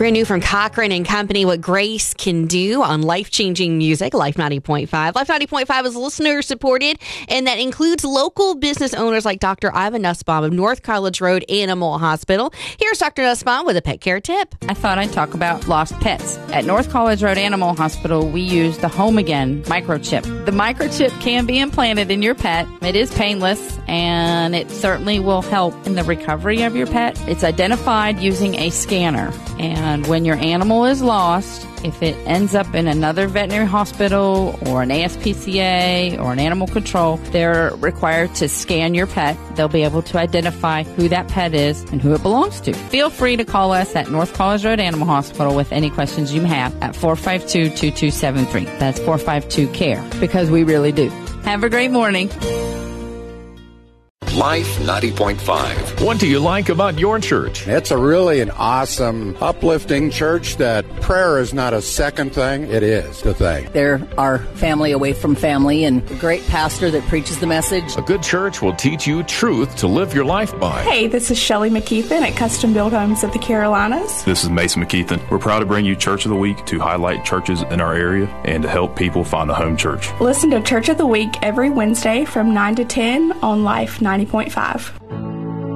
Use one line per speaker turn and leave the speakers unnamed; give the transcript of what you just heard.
Brand new from Cochran and Company, What Grace Can Do on life-changing music, Life 90.5. Life 90.5 is listener-supported, and that includes local business owners like Dr. Ivan Nussbaum of North College Road Animal Hospital. Here's Dr. Nussbaum with a pet care tip.
I thought I'd talk about lost pets. At North College Road Animal Hospital, we use the Home Again microchip. The microchip can be implanted in your pet. It is painless, and it certainly will help in the recovery of your pet. It's identified using a scanner, and when your animal is lost, if it ends up in another veterinary hospital or an ASPCA or an animal control, they're required to scan your pet. They'll be able to identify who that pet is and who it belongs to. Feel free to call us at North College Road Animal Hospital with any questions you have at 452-2273. That's 452-CARE, because we really do. Have a great morning.
Life 90.5.
What do you like about your church?
It's a really an awesome, uplifting church that prayer is not a second thing, it is the thing.
They're our family away from family and a great pastor that preaches the message.
A good church will teach you truth to live your life by.
Hey, this is Shelley McKeithen at Custom Built Homes of the Carolinas.
This is Mason McKeithen. We're proud to bring you Church of the Week to highlight churches in our area and to help people find a home church.
Listen to Church of the Week every Wednesday from 9 to 10 on Life 90.5.